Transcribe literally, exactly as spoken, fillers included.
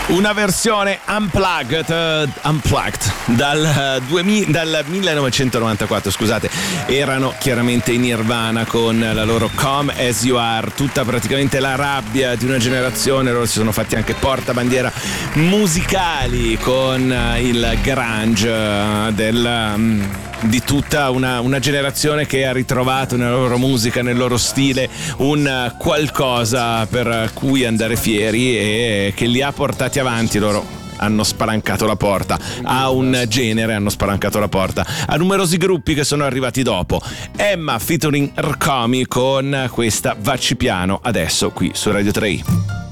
Una versione unplugged, uh, unplugged dal, uh, duemila, dal millenovecentonovantaquattro, scusate, erano chiaramente in Nirvana con la loro Come As You Are, tutta praticamente la rabbia di una generazione. Loro si sono fatti anche portabandiera musicali con uh, il grunge uh, del... Um, di tutta una, una generazione che ha ritrovato nella loro musica, nel loro stile, un qualcosa per cui andare fieri e che li ha portati avanti. Loro hanno spalancato la porta a un genere, hanno spalancato la porta a numerosi gruppi che sono arrivati dopo. Emma featuring Rkomi con questa Vacci piano, adesso qui su Radio tre.